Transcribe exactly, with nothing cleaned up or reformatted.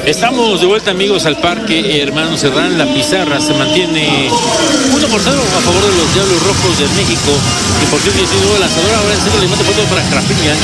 Estamos de vuelta, amigos, al Parque Hermano Serrán. La pizarra se mantiene uno por cero a favor de los Diablos Rojos de México. Y por cierto, yo tengo lanzador ahora en centro, le mete punto para Crapiña.